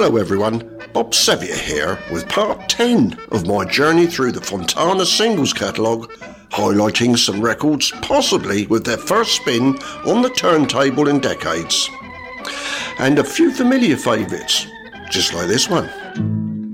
Hello everyone, Bob Sevier here with part 10 of my journey through the Fontana singles catalogue, highlighting some records possibly with their first spin on the turntable in decades. And a few familiar favourites, just like this one.